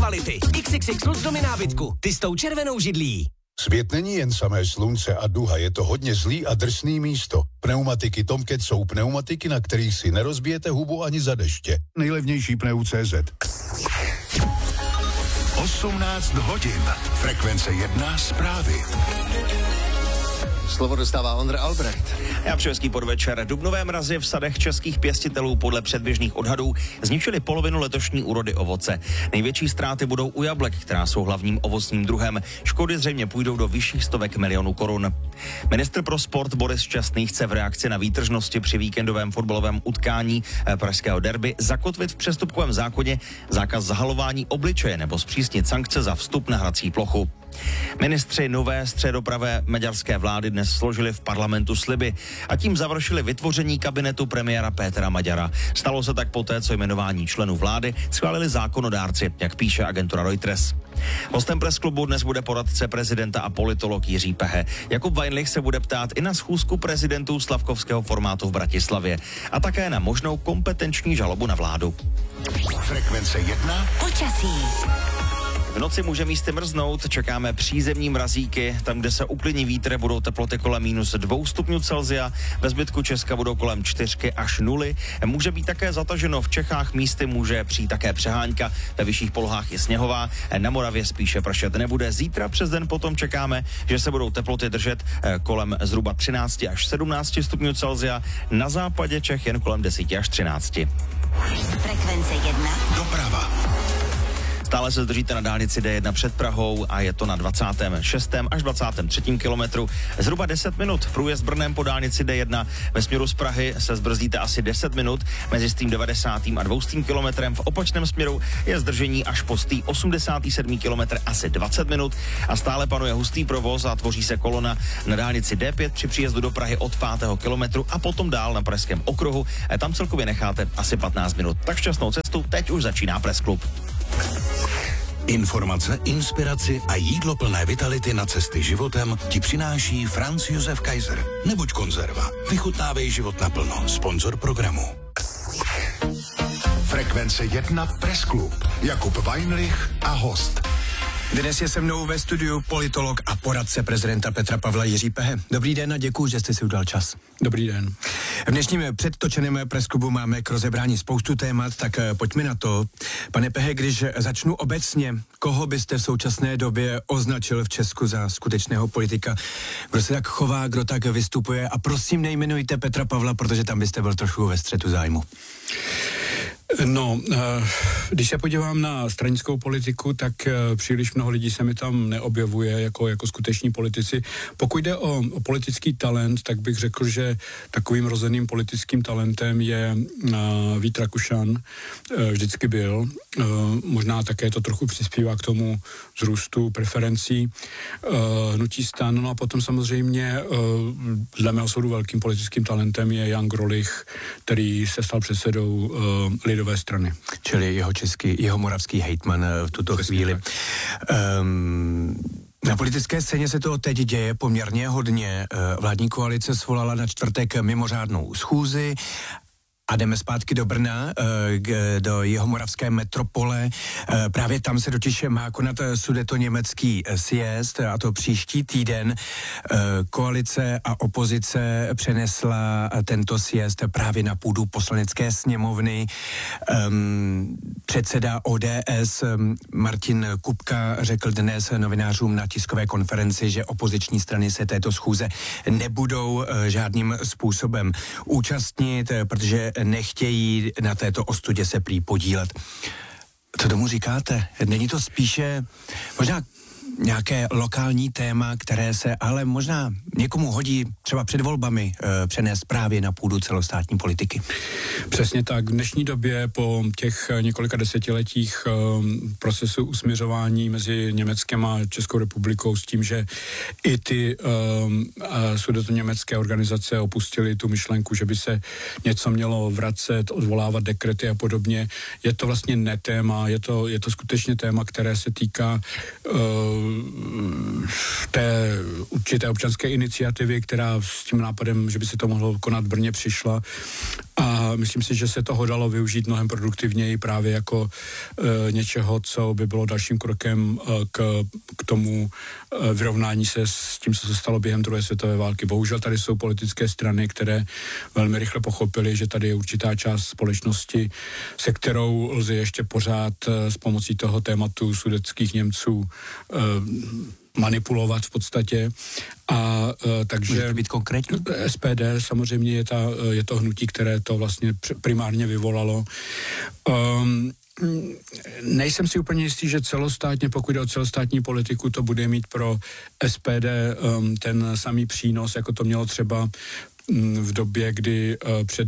kvality. XXX luxdomy nábytku. Ty s tou červenou židlí. Svět není jen samé slunce a duha, je to hodně zlý a drsný místo. Pneumatiky Tomcat jsou pneumatiky, na kterých si nerozbijete hubu ani za deště. Nejlevnější pneu.cz. 18 hodin. Frekvence 1 zprávy. Slovo dostává Ondra Albrecht. Já přeju hezký podvečer. Dubnové mrazy v sadech českých pěstitelů podle předběžných odhadů zničily polovinu letošní úrody ovoce. Největší ztráty budou u jablek, která jsou hlavním ovocným druhem. Škody zřejmě půjdou do vyšších stovek milionů korun. Ministr pro sport Boris Šťastný chce v reakci na výtržnosti při víkendovém fotbalovém utkání pražského derby zakotvit v přestupkovém zákoně zákaz zahalování obličeje nebo zpřísnit sankce za vstup na hrací plochu. Ministři nové středopravé maďarské vlády dnes složili v parlamentu sliby a tím završili vytvoření kabinetu premiéra Pétera Maďara. Stalo se tak poté, co jmenování členů vlády schválili zákonodárci, jak píše agentura Reuters. Hostem Press Klubu dnes bude poradce prezidenta a politolog Jiří Pehe. Jakub Weinlich se bude ptát i na schůzku prezidentů slavkovského formátu v Bratislavě a také na možnou kompetenční žalobu na vládu. Frekvence 1. Počasí. V noci může místy mrznout, čekáme přízemní mrazíky, tam, kde se uklidní vítr, budou teploty kolem -2 stupňů Celsia, ve zbytku Česka budou kolem 4 až 0. Může být také zataženo v Čechách, místy může přijít také přehánka, ve vyšších polohách je sněhová, na Moravě spíše pršet nebude. Zítra přes den potom čekáme, že se budou teploty držet kolem zhruba 13 až 17 stupňů Celsia, na západě Čech jen kolem 10 až 13. Frekvence 1. Doprava. Stále se zdržíte na dálnici D1 před Prahou a je to na 26. až 23. kilometru. Zhruba 10 minut. Průjezd Brnem po dálnici D1 ve směru z Prahy se zbrzdíte asi 10 minut. Mezi tím 90. a 200. kilometrem v opačném směru je zdržení až po 87. kilometr asi 20 minut a stále panuje hustý provoz a tvoří se kolona na dálnici D5 při příjezdu do Prahy od 5. kilometru a potom dál na Pražském okruhu. Tam celkově necháte asi 15 minut. Tak šťastnou cestu, teď už začíná Press Klub. Informace, inspiraci a jídlo plné vitality na cesty životem ti přináší Franz Josef Kaiser. Nebuď konzerva. Vychutnávej život naplno. Sponzor programu. Frekvence 1 Press Klub. Jakub Weinlich a host. Dnes je se mnou ve studiu politolog a poradce prezidenta Petra Pavla Jiří Pehe. Dobrý den a děkuji, že jste si udal čas. Dobrý den. V dnešním předtočeném Press Klubu máme k rozebrání spoustu témat, tak pojďme na to. Pane Pehe, když začnu obecně, koho byste v současné době označil v Česku za skutečného politika? Kdo se tak chová, kdo tak vystupuje? A prosím, nejmenujte Petra Pavla, protože tam byste byl trošku ve střetu zájmu. No, když se podívám na stranickou politiku, tak příliš mnoho lidí se mi tam neobjevuje jako skuteční politici. Pokud jde o politický talent, tak bych řekl, že takovým rozeným politickým talentem je Vít Rakušan, vždycky byl. Možná také to trochu přispívá k tomu vzrůstu preferencí hnutí STAN. No a potom samozřejmě dle mého soudu velkým politickým talentem je Jan Grolich, který se stal předsedou lidové strany. Čili jeho moravský hejtman v tuto chvíli. Na politické scéně se to teď děje poměrně hodně. Vládní koalice svolala na čtvrtek mimořádnou schůzi a jdeme zpátky do Brna, do jihomoravské metropole. Právě tam se totiž má konat sudetoněmecký sjezd, a to příští týden. Koalice a opozice přenesla tento sjezd právě na půdu poslanecké sněmovny. Předseda ODS Martin Kupka řekl dnes novinářům na tiskové konferenci, že opoziční strany se této schůze nebudou žádným způsobem účastnit, protože nechtějí na této ostudě se prý podílet. Co tomu říkáte? Není to spíše možná nějaké lokální téma, které se ale možná někomu hodí třeba před volbami přenést právě na půdu celostátní politiky? Přesně tak. V dnešní době po těch několika desetiletích procesu usměřování mezi Německem a Českou republikou s tím, že i ty sudetoněmecké organizace opustily tu myšlenku, že by se něco mělo vracet, odvolávat dekrety a podobně, je to vlastně netéma, je to skutečně téma, které se týká té určité občanské iniciativy, která s tím nápadem, že by se to mohlo konat v Brně, přišla. A myslím si, že se toho dalo využít mnohem produktivněji právě jako něčeho, co by bylo dalším krokem k tomu vyrovnání se s tím, co se stalo během druhé světové války. Bohužel tady jsou politické strany, které velmi rychle pochopily, že tady je určitá část společnosti, se kterou lze ještě pořád s pomocí toho tématu sudetských Němců manipulovat v podstatě. A takže můžete být konkrétní? SPD samozřejmě je to hnutí, které to vlastně primárně vyvolalo. Nejsem si úplně jistý, že celostátně, pokud jde o celostátní politiku, to bude mít pro SPD ten samý přínos, jako to mělo třeba v době, kdy před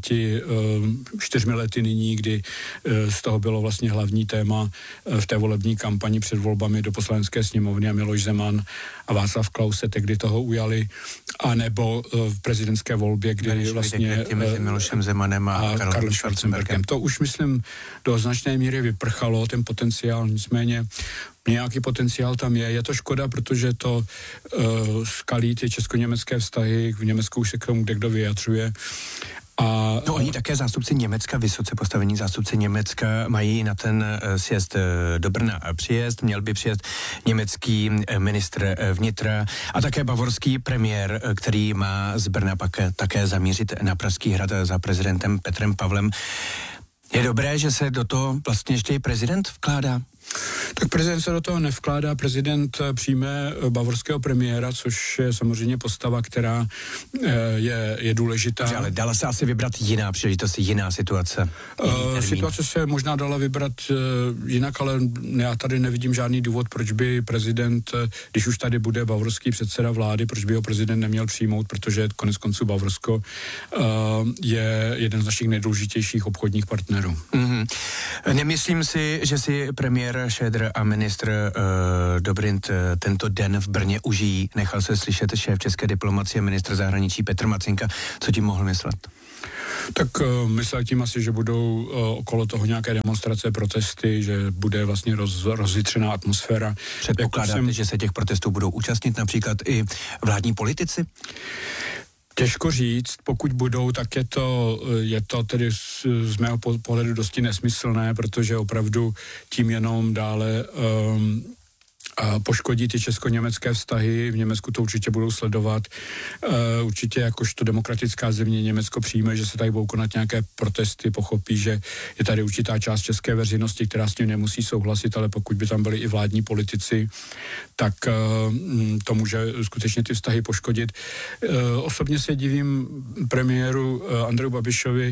24 lety nyní, kdy z toho bylo vlastně hlavní téma v té volební kampani před volbami do Poslanecké sněmovny a Miloš Zeman a Václav Klaus se tehdy toho ujali, anebo v prezidentské volbě, kdy vlastně mezi Milošem Zemanem a Karlem Schwarzenbergem. To už, myslím, do značné míry vyprchalo, ten potenciál, nicméně nějaký potenciál tam je. Je to škoda, protože to skalí ty česko-německé vztahy, v Německu už se k tomu kdo vyjadřuje. No oni také zástupci Německa, vysoce postavení zástupci Německa mají na ten sjezd do Brna přijet. Měl by přijet německý ministr vnitra a také bavorský premiér, který má z Brna pak také zamířit na Pražský hrad za prezidentem Petrem Pavlem. Je dobré, že se do toho vlastně ještě i prezident vkládá? Tak prezident se do toho nevkládá, prezident přijme bavorského premiéra, což je samozřejmě postava, která je důležitá. Dobře, ale dala se asi vybrat jiná příležitost, jiná situace? Situace se možná dala vybrat jinak, ale já tady nevidím žádný důvod, proč by prezident, když už tady bude bavorský předseda vlády, proč by ho prezident neměl přijmout, protože konec konců Bavorsko je jeden z našich nejdůležitějších obchodních partnerů. Mm-hmm. Nemyslím si, že si premiér Šédr a ministr Dobrindt tento den v Brně užijí. Nechal se slyšet šéf české diplomacie, ministr zahraničí Petr Macinka. Co tím mohl myslet? Tak myslel tím asi, že budou okolo toho nějaké demonstrace, protesty, že bude vlastně rozjitřená atmosféra. Předpokládáte, že se těch protestů budou účastnit například i vládní politici? Těžko říct, pokud budou, tak je to tedy z mého pohledu dosti nesmyslné, protože opravdu tím jenom dále poškodí ty česko-německé vztahy. V Německu to určitě budou sledovat. Určitě jakožto demokratická země Německo přijme, že se tady budou konat nějaké protesty, pochopí, že je tady určitá část české veřejnosti, která s tím nemusí souhlasit, ale pokud by tam byli i vládní politici, tak to může skutečně ty vztahy poškodit. Osobně se divím premiéru Andreji Babišovi,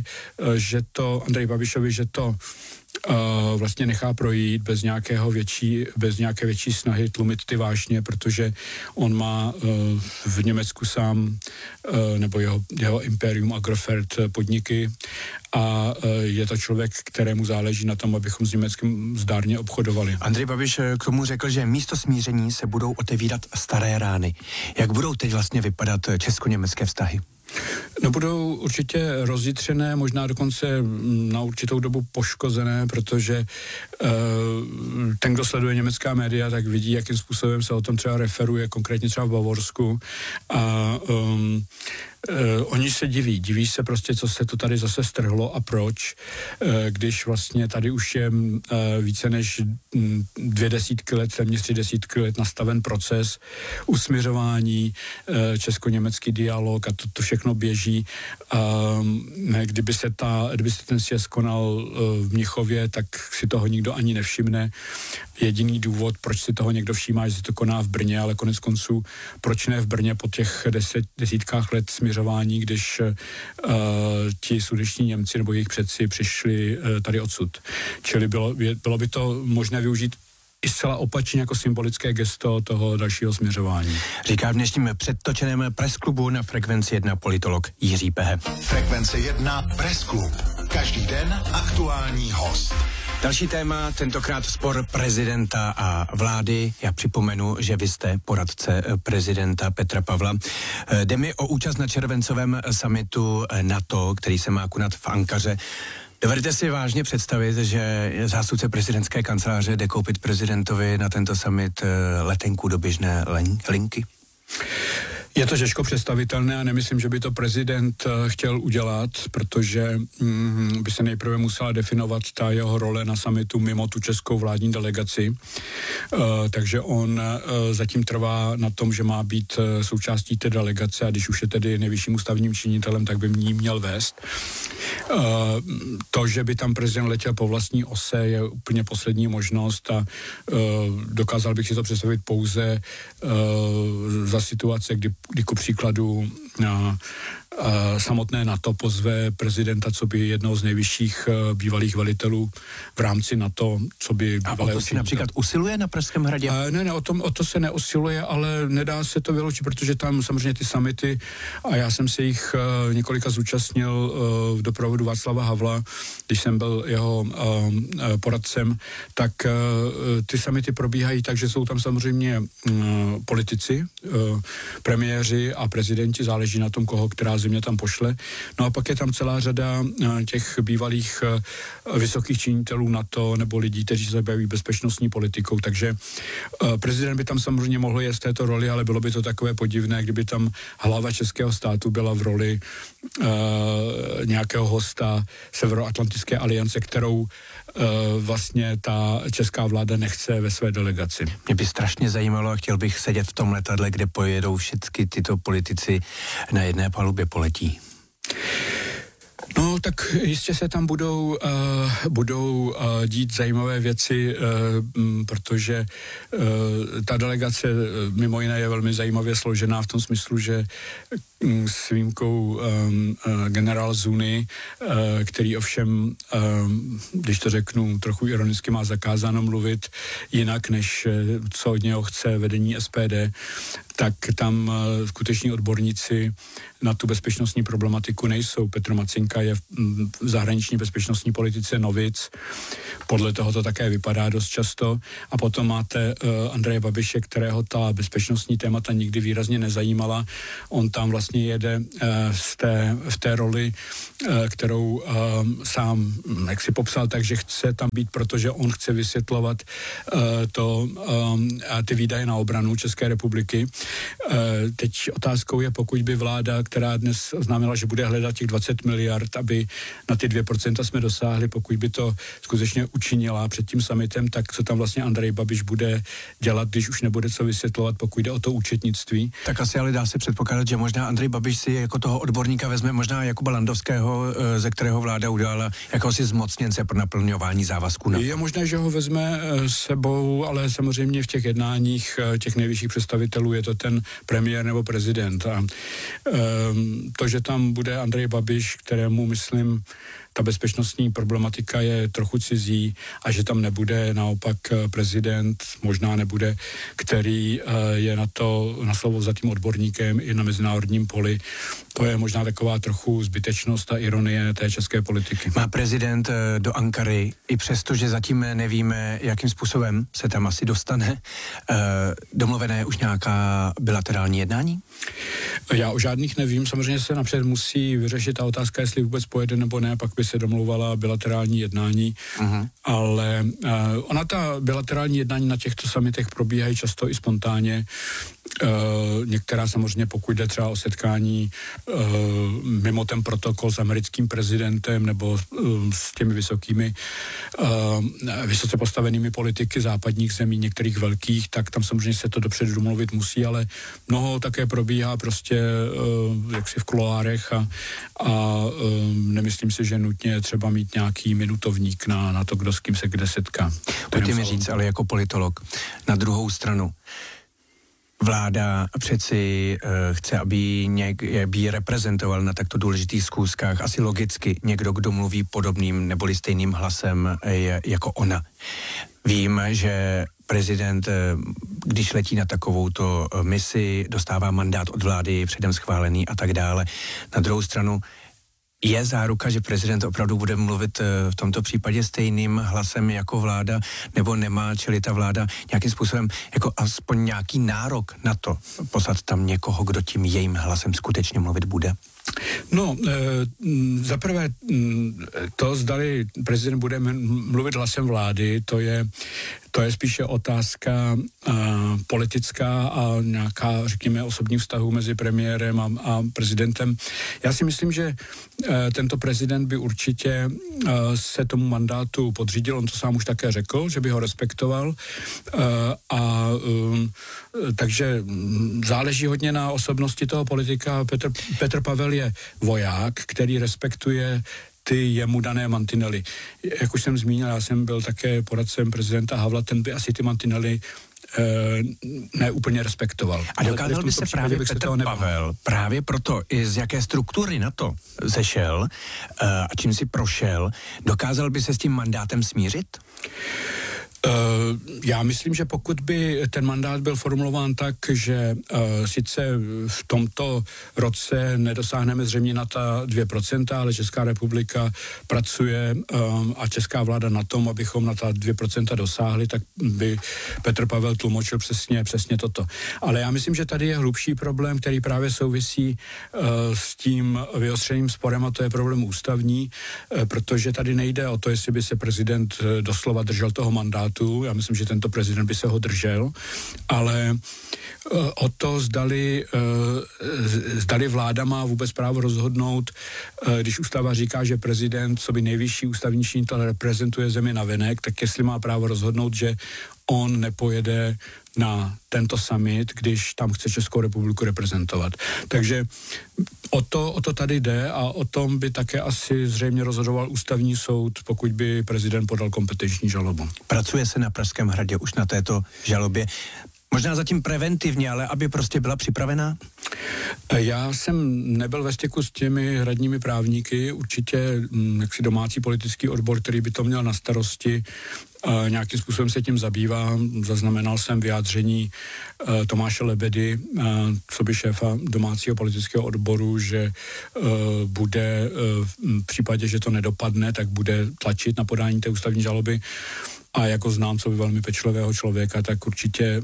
že to vlastně nechá projít bez nějaké větší snahy tlumit ty vášně, protože on má v Německu sám nebo jeho impérium Agrofert podniky a je to člověk, kterému záleží na tom, abychom s Německem zdárně obchodovali. Andrej Babiš k tomu řekl, že místo smíření se budou otevírat staré rány. Jak budou teď vlastně vypadat česko-německé vztahy? No budou určitě rozjitřené, možná dokonce na určitou dobu poškozené, protože ten, kdo sleduje německá média, tak vidí, jakým způsobem se o tom třeba referuje, konkrétně třeba v Bavorsku a oni se diví se prostě, co se to tady zase strhlo a proč, když vlastně tady už je více než 2 desítky let, téměř 3 desítky let nastaven proces usmiřování, česko-německý dialog a to všechno běží. Kdyby se ten sjezd konal v Mnichově, tak si toho nikdo ani nevšimne. Jediný důvod, proč si toho někdo všímá, že se to koná v Brně, ale konec konců, proč ne v Brně po těch desítkách let směřování, když ti sudetští Němci nebo jejich předci přišli tady odsud. Čili bylo by to možné využít i zcela opačně jako symbolické gesto toho dalšího směřování. Říká v dnešním předtočeném Press Clubu na Frekvenci 1 politolog Jiří Pehe. Frekvence 1 Press Club. Každý den aktuální host. Další téma, tentokrát spor prezidenta a vlády. Já připomenu, že vy jste poradce prezidenta Petra Pavla. Jde mi o účast na červencovém summitu NATO, který se má konat v Ankaře. Dovedete si vážně představit, že zástupce prezidentské kanceláře jde koupit prezidentovi na tento summit letenku do běžné linky? Je to těžko představitelné a nemyslím, že by to prezident chtěl udělat, protože by se nejprve musela definovat ta jeho role na summitu mimo tu českou vládní delegaci. Takže on zatím trvá na tom, že má být součástí té delegace a když už je tedy nejvyšším ústavním činitelem, tak by ní měl vést. To, že by tam prezident letěl po vlastní ose, je úplně poslední možnost a dokázal bych si to představit pouze za situace, kdy ku příkladu samotné NATO pozve prezidenta, co by jednoho z nejvyšších bývalých velitelů v rámci NATO, co by a o to si například usiluje na Pražském hradě? Ne, o to se neusiluje, ale nedá se to vyloučit, protože tam samozřejmě ty summity, a já jsem se jich několika zúčastnil v doprovodu Václava Havla, když jsem byl jeho poradcem, tak ty summity probíhají tak, že jsou tam samozřejmě politici, premiéři a prezidenti, záleží na tom, koho která země tam pošle. No a pak je tam celá řada těch bývalých vysokých činitelů NATO nebo lidí, kteří se zabývají bezpečnostní politikou, takže prezident by tam samozřejmě mohl jet z této roli, ale bylo by to takové podivné, kdyby tam hlava českého státu byla v roli nějakého hosta Severoatlantické aliance, kterou vlastně ta česká vláda nechce ve své delegaci. Mě by strašně zajímalo a chtěl bych sedět v tom letadle, kde pojedou všechny tyto politici na jedné palubě poletí. No, tak jistě se tam budou dít zajímavé věci, protože ta delegace mimo jiné je velmi zajímavě složená v tom smyslu, že s výjimkou generál Zuny, který ovšem, když to řeknu trochu ironicky, má zakázáno mluvit jinak, než co od něho chce vedení SPD, tak tam skuteční odborníci na tu bezpečnostní problematiku nejsou. Petr Macinka je v zahraniční bezpečnostní politice novic, podle toho to také vypadá dost často. A potom máte Andreje Babiše, kterého ta bezpečnostní témata nikdy výrazně nezajímala. On tam vlastně jede v té roli, kterou sám jak si popsal, takže chce tam být, protože on chce vysvětlovat ty výdaje na obranu České republiky. Teď otázkou je, pokud by vláda, která dnes oznámila, že bude hledat těch 20 miliard, aby na ty 2% jsme dosáhli, pokud by to skutečně učinila před tím summitem, tak co tam vlastně Andrej Babiš bude dělat, když už nebude co vysvětlovat, pokud jde o to účetnictví. Tak asi ale dá se předpokládat, že možná Andrej Babiš si jako toho odborníka vezme možná Jakuba Landovského, ze kterého vláda udělala jakousi zmocněnce pro naplňování závazků. Je možné, že ho vezme s sebou, ale samozřejmě v těch jednáních těch nejvyšších představitelů je to ten premiér nebo prezident. A to, že tam bude Andrej Babiš, kterému myslím, ta bezpečnostní problematika je trochu cizí a že tam nebude naopak prezident, možná nebude, který je na slovo za tím odborníkem i na mezinárodním poli. To je možná taková trochu zbytečnost a ironie té české politiky. Má prezident do Ankary, i přesto, že zatím nevíme, jakým způsobem se tam asi dostane, domluvené je už nějaká bilaterální jednání? Já o žádných nevím, samozřejmě se napřed musí vyřešit ta otázka, jestli vůbec pojede nebo ne, pak by se domlouvala bilaterální jednání, ale ona ta bilaterální jednání na těchto summitech probíhají často i spontánně. Některá samozřejmě, pokud jde třeba o setkání mimo ten protokol s americkým prezidentem nebo s těmi vysoce postavenými politiky západních zemí, některých velkých, tak tam samozřejmě se to dopředu domluvit musí, ale mnoho také probíhá prostě jaksi v kuloárech a nemyslím si, že nutně třeba mít nějaký minutovník na to, kdo s kým se kde setká. Pojďte mi říct, ale jako politolog, na druhou stranu, vláda přeci chce, aby ji reprezentoval na takto důležitých schůzkách, asi logicky někdo, kdo mluví podobným neboli stejným hlasem jako ona. Vím, že prezident, když letí na takovouto misi, dostává mandát od vlády předem schválený a tak dále. Na druhou stranu, je záruka, že prezident opravdu bude mluvit v tomto případě stejným hlasem jako vláda, nebo nemá, čili ta vláda nějakým způsobem jako aspoň nějaký nárok na to poslat tam někoho, kdo tím jejím hlasem skutečně mluvit bude? No, zaprvé to, zdali prezident bude mluvit hlasem vlády, to je spíše otázka politická a nějaká, řekněme, osobní vztahu mezi premiérem a prezidentem. Já si myslím, že tento prezident by určitě se tomu mandátu podřídil, on to sám už také řekl, že by ho respektoval takže záleží hodně na osobnosti toho politika. Petr Pavel je voják, který respektuje ty jemu dané mantinely. Jak už jsem zmínil, já jsem byl také poradcem prezidenta Havla, ten by asi ty mantinely neúplně respektoval. A dokázal by se právě Petr Pavel právě proto, i z jaké struktury na to zešel a čím si prošel, dokázal by se s tím mandátem smířit? Já myslím, že pokud by ten mandát byl formulován tak, že sice v tomto roce nedosáhneme zřejmě na ta 2%, ale Česká republika pracuje a česká vláda na tom, abychom na ta 2% dosáhli, tak by Petr Pavel tlumočil přesně toto. Ale já myslím, že tady je hlubší problém, který právě souvisí s tím vyostřeným sporem, a to je problém ústavní, protože tady nejde o to, jestli by se prezident doslova držel toho mandátu. Já myslím, že tento prezident by se ho držel, ale o to, zdali vláda má vůbec právo rozhodnout, když ústava říká, že prezident, co by nejvyšší ústavní činitel, reprezentuje zemi navenek, tak jestli má právo rozhodnout, že on nepojede na tento summit, když tam chce Českou republiku reprezentovat. Takže o to tady jde a o tom by také asi zřejmě rozhodoval ústavní soud, pokud by prezident podal kompetenční žalobu. Pracuje se na Pražském hradě už na této žalobě. Možná zatím preventivně, ale aby prostě byla připravená? Já jsem nebyl ve styku s těmi hradními právníky, určitě jaksi domácí politický odbor, který by to měl na starosti, nějakým způsobem se tím zabývá. Zaznamenal jsem vyjádření Tomáše Lebedy, co by šéfa domácího politického odboru, že bude v případě, že to nedopadne, tak bude tlačit na podání té ústavní žaloby. A jako znám, co by velmi pečlivého člověka, tak určitě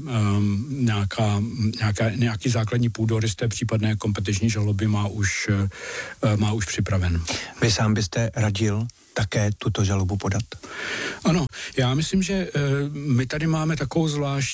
nějaký základní půdorys té případné kompetenční žaloby má už připraven. Vy sám byste radil také tuto žalobu podat? Ano, já myslím, že my tady máme takový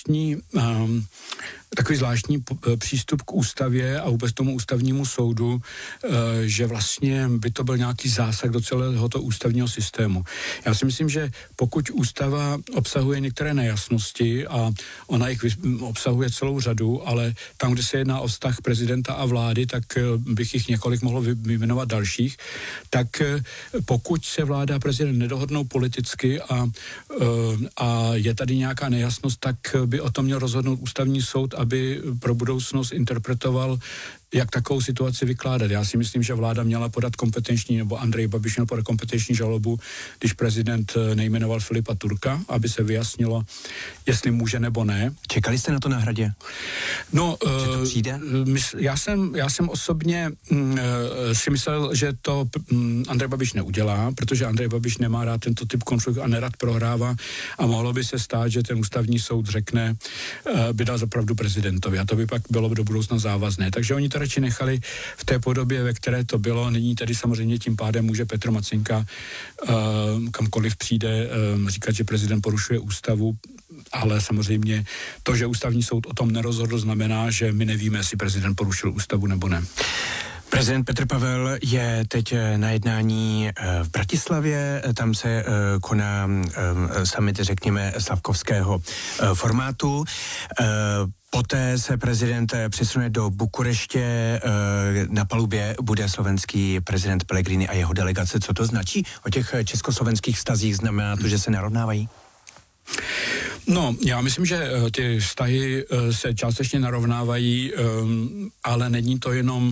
zvláštní přístup k ústavě a vůbec tomu ústavnímu soudu, že vlastně by to byl nějaký zásah do celého toho ústavního systému. Já si myslím, že pokud ústava obsahuje některé nejasnosti a ona jich obsahuje celou řadu, ale tam, kde se jedná o vztah prezidenta a vlády, tak bych jich několik mohl vyjmenovat dalších, tak pokud se vláda a prezident nedohodnou politicky a je tady nějaká nejasnost, tak by o tom měl rozhodnout ústavní soud, aby pro budoucnost interpretoval, jak takovou situaci vykládat. Já si myslím, že vláda měla podat nebo Andrej Babiš měl podat kompetenční žalobu, když prezident nejmenoval Filipa Turka, aby se vyjasnilo, jestli může nebo ne. Čekali jste na to na hradě? No, že to přijde? Já jsem osobně si myslel, že to Andrej Babiš neudělá, protože Andrej Babiš nemá rád tento typ konfliktu a nerad prohrává a mohlo by se stát, že ten ústavní soud řekne, by dal zapravdu prezidentovi a to by pak bylo do budoucna závazné. Takže oni to radši nechali v té podobě, ve které to bylo. Nyní tedy samozřejmě tím pádem může Petr Macinka kamkoliv přijde říkat, že prezident porušuje ústavu, ale samozřejmě to, že ústavní soud o tom nerozhodl, znamená, že my nevíme, jestli prezident porušil ústavu nebo ne. Prezident Petr Pavel je teď na jednání v Bratislavě, tam se koná summit, řekněme, slavkovského formátu. Poté se prezident přesune do Bukureště, na palubě bude slovenský prezident Pellegrini a jeho delegace. Co to značí o těch československých vztazích? Znamená to, že se narovnávají? No, já myslím, že ty vztahy se částečně narovnávají, ale není to jenom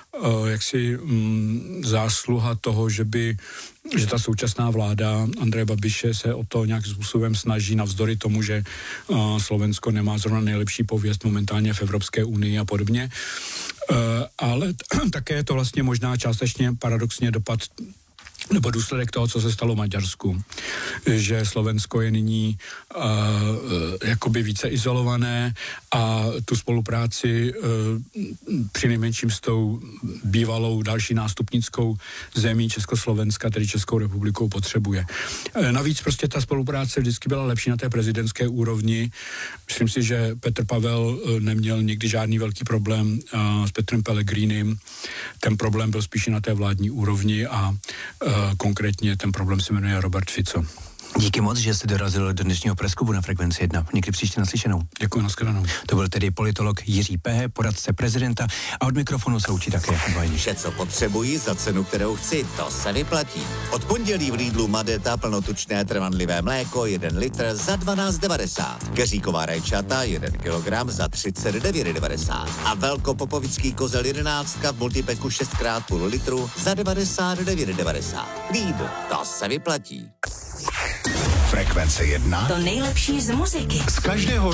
zásluha toho, že ta současná vláda Andreje Babiše se o to nějakým způsobem snaží navzdory tomu, že Slovensko nemá zrovna nejlepší pověst momentálně v Evropské unii a podobně. Ale také je to vlastně možná částečně paradoxně dopad nebo důsledek toho, co se stalo v Maďarsku, že Slovensko je nyní jakoby více izolované a tu spolupráci přinejmenším s tou bývalou další nástupnickou zemí Československa, tedy Českou republikou, potřebuje. Navíc prostě ta spolupráce vždycky byla lepší na té prezidentské úrovni. Myslím si, že Petr Pavel neměl nikdy žádný velký problém s Petrem Pellegrinem. Ten problém byl spíše na té vládní úrovni a konkrétně ten problém se jmenuje Robert Fico. Díky moc, že jste dorazil do dnešního Pressklubu na Frekvenci 1. Někdy příště naslyšenou. Děkuji, nashledanou. To byl tedy politolog Jiří Pehe, poradce prezidenta a od mikrofonu se učí také Vajniš. Vše, co potřebuji za cenu, kterou chci, to se vyplatí. Od pondělí v Lidlu Madeta plnotučné trvanlivé mléko 1 litr za 12,90. Keříková rajčata 1 kilogram za 39,90. A velkopopovický kozel 11 v multipeku 6x0,5 litru za 99,90. Lidl, to se vyplatí. Frekvence 1. To nejlepší z muziky. Z každého